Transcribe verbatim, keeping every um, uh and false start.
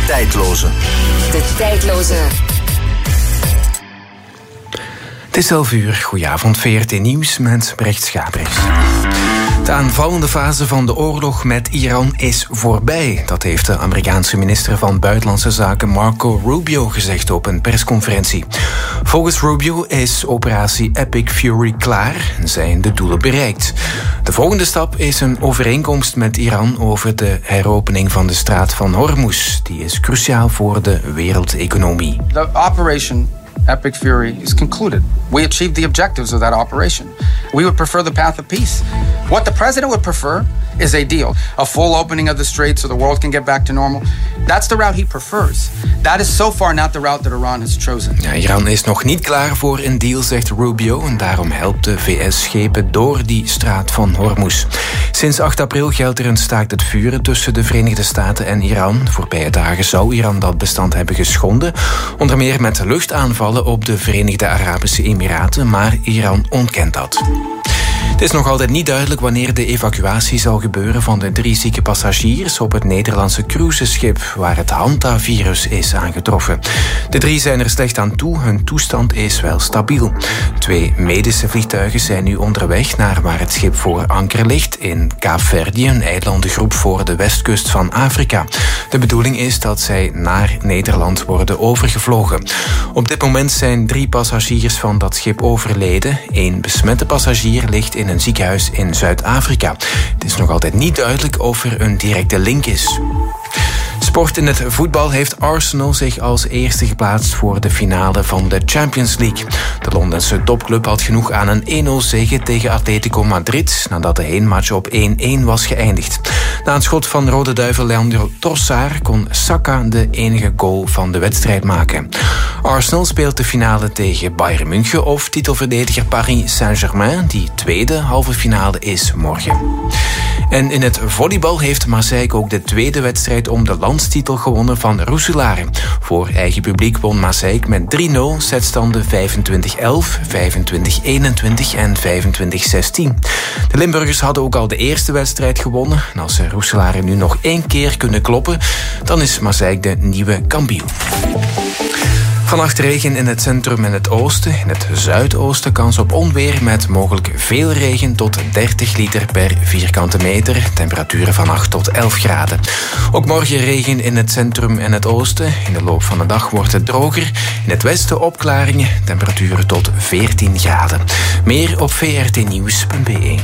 tijdloze. De tijdloze. Het is elf uur. Goedenavond, V R T Nieuws met Brecht Schabrix. De aanvallende fase van de oorlog met Iran is voorbij. Dat heeft de Amerikaanse minister van Buitenlandse Zaken Marco Rubio gezegd op een persconferentie. Volgens Rubio is operatie Epic Fury klaar en zijn de doelen bereikt. De volgende stap is een overeenkomst met Iran over de heropening van de straat van Hormuz. Die is cruciaal voor de wereldeconomie. The operation Epic Fury is concluded. We achieved the objectives of that operation. We would prefer the path of peace. What the president would prefer is a deal. A full opening of the strait so the world can get back to normal. That's the route he prefers. That is so far not the route that Iran has chosen. Ja, Iran is nog niet klaar voor een deal, zegt Rubio. En daarom helpt de V S schepen door die straat van Hormuz. Sinds acht april geldt er een staakt het vuren tussen de Verenigde Staten en Iran. De voorbije dagen zou Iran dat bestand hebben geschonden. Onder meer met luchtaanvallen op de Verenigde Arabische Emiraten. Maar Iran ontkent dat. Het is nog altijd niet duidelijk wanneer de evacuatie zal gebeuren van de drie zieke passagiers op het Nederlandse cruiseschip waar het hantavirus is aangetroffen. De drie zijn er slecht aan toe, hun toestand is wel stabiel. Twee medische vliegtuigen zijn nu onderweg naar waar het schip voor anker ligt in Kaapverdië, een eilandengroep voor de westkust van Afrika. De bedoeling is dat zij naar Nederland worden overgevlogen. Op dit moment zijn drie passagiers van dat schip overleden. Eén besmette passagier ligt in een ziekenhuis in Zuid-Afrika. Het is nog altijd niet duidelijk of er een directe link is. Sport in het voetbal heeft Arsenal zich als eerste geplaatst voor de finale van de Champions League. De Londense topclub had genoeg aan een één nul zege tegen Atletico Madrid nadat de heenmatch op één één was geëindigd. Na een schot van Rode Duivel Leandro Trossard kon Saka de enige goal van de wedstrijd maken. Arsenal speelt de finale tegen Bayern München of titelverdediger Paris Saint-Germain, die tweede halve finale is morgen. En in het volleybal heeft Maaseik ook de tweede wedstrijd om de landstitel gewonnen van Roeselare. Voor eigen publiek won Maaseik met drie nul, setstanden vijfentwintig elf, vijfentwintig eenentwintig en vijfentwintig zestien. De Limburgers hadden ook al de eerste wedstrijd gewonnen. En als ze Roeselare nu nog één keer kunnen kloppen, dan is Maaseik de nieuwe kampioen. Vannacht regen in het centrum en het oosten. In het zuidoosten kans op onweer met mogelijk veel regen tot dertig liter per vierkante meter. Temperaturen van acht tot elf graden. Ook morgen regen in het centrum en het oosten. In de loop van de dag wordt het droger. In het westen opklaringen. Temperaturen tot veertien graden. Meer op v r t nieuws punt b e.